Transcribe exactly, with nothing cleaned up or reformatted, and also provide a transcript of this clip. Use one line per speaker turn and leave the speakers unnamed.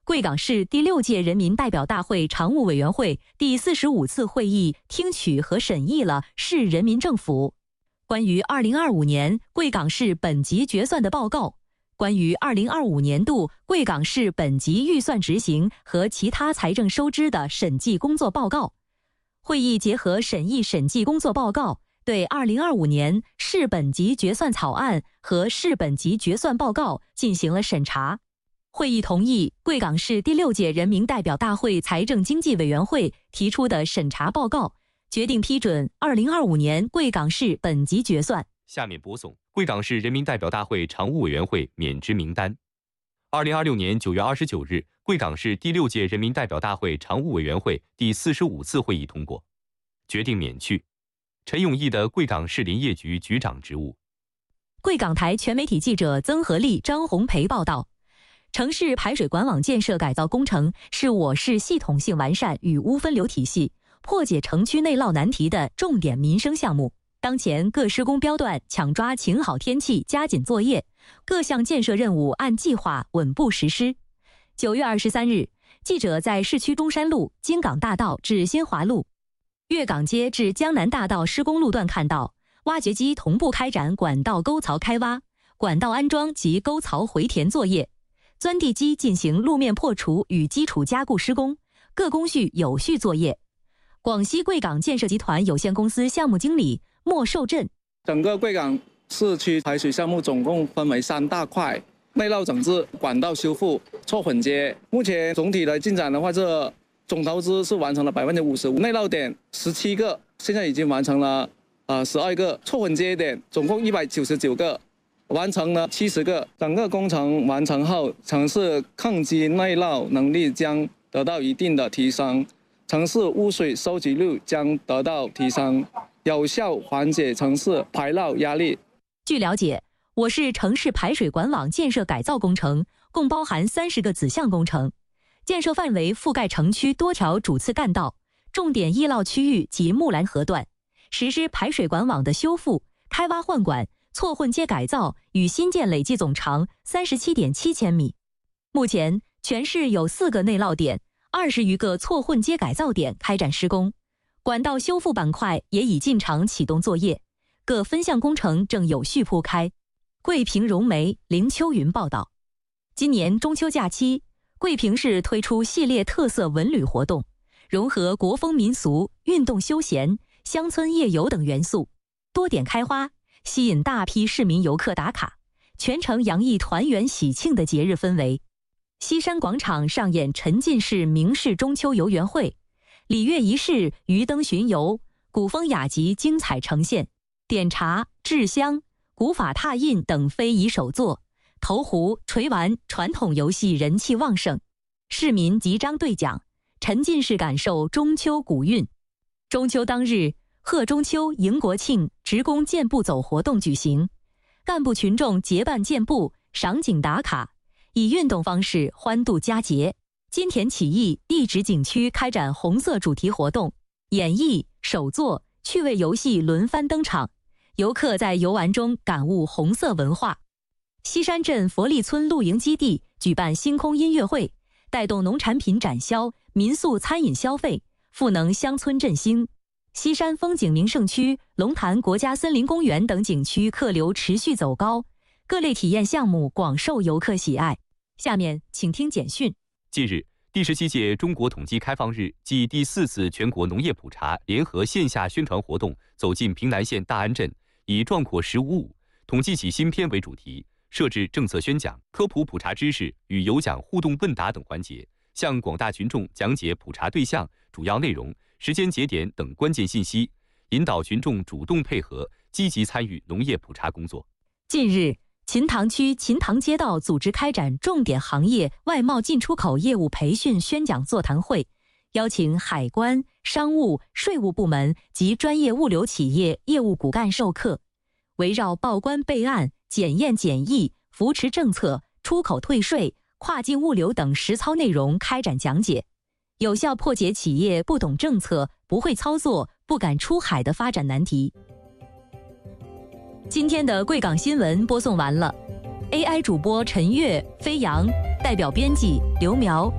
贵港市第六届人民代表大会常务委员会第四十五次会议听取和审议了市人民政府关于二零二五年贵港市本级决算的报告、关于二零二五年度贵港市本级预算执行和其他财政收支的审计工作报告。会议结合审议审计工作报告，对二零二五年市本级决算草案和市本级决算报告进行了审查。会议同意贵港市第六届人民代表大会财政经济委员会提出的审查报告，决定批准二零二五年贵港市本级决算。
下面播送贵港市人民代表大会常务委员会免职名单。二零二六年九月二十九日，贵港市第六届人民代表大会常务委员会第四十五次会议通过，决定免去陈永义的贵港市林业局局长职务。
贵港台全媒体记者曾和利、张红培报道。城市排水管网建设改造工程是我市系统性完善与污分流体系、破解城区内涝难题的重点民生项目。当前各施工标段抢抓晴好天气，加紧作业，各项建设任务按计划稳步实施。九月二十三日，记者在市区中山路、京港大道至新华路、粤港街至江南大道施工路段看到，挖掘机同步开展管道沟槽开挖、管道安装及沟槽回填作业。钻地机进行路面破除与基础加固施工，各工序有序作业。广西贵港建设集团有限公司项目经理莫寿镇：
整个贵港市区排水项目总共分为三大块：内涝整治、管道修复、错混接。目前总体的进展的话，这总投资是完成了百分之五十五，内涝点十七个，现在已经完成了呃十二个，错混接点总共一百九十九个。完成了七十个，整个工程完成后，城市抗击内涝能力将得到一定的提升，城市污水收集率将得到提升，有效缓解城市排涝压力。
据了解，我市城市排水管网建设改造工程共包含三十个子项工程，建设范围覆盖城区多条主次干道、重点易涝区域及木兰河段，实施排水管网的修复、开挖换管、错混接改造与新建累计总长 三十七点七千米。目前，全市有四个内涝点、二十余个错混接改造点开展施工，管道修复板块也已进场启动作业，各分项工程正有序铺开。桂平融媒林秋云报道。今年中秋假期，桂平市推出系列特色文旅活动，融合国风民俗、运动休闲、乡村夜游等元素，多点开花，吸引大批市民游客打卡，全程洋溢团圆喜庆的节日氛围。西山广场上演沉浸式明式中秋游园会，礼乐仪式、鱼灯巡游、古风雅集精彩呈现，点茶、制香、古法拓印等非遗手作，投壶、锤丸传统游戏人气旺盛，市民集章对讲，沉浸式感受中秋古韵。中秋当日，贺中秋、迎国庆职工健步走活动举行，干部群众结伴健步、赏景打卡，以运动方式欢度佳节。金田起义地质景区开展红色主题活动，演绎、手作、趣味游戏轮番登场，游客在游玩中感悟红色文化。西山镇佛利村露营基地举办星空音乐会，带动农产品展销、民宿餐饮消费，赋能乡村振兴。西山风景名胜区、龙潭国家森林公园等景区客流持续走高，各类体验项目广受游客喜爱。下面请听简讯。
近日，第十七届中国统计开放日暨第四次全国农业普查联合线下宣传活动走进平南县大安镇，以壮阔十五五，统计起新篇为主题，设置政策宣讲、科普普查知识与有奖互动问答等环节，向广大群众讲解普查对象、主要内容、时间节点等关键信息，引导群众主动配合，积极参与农业普查工作。
近日，秦塘区秦塘街道组织开展重点行业外贸进出口业务培训宣讲座谈会，邀请海关、商务、税务部门及专业物流企业业务骨干授课，围绕报关备案、检验检疫、扶持政策、出口退税、跨境物流等实操内容开展讲解，有效破解企业不懂政策、不会操作、不敢出海的发展难题。今天的贵港新闻播送完了 ，A I 主播陈悦、飞扬，代表编辑刘苗。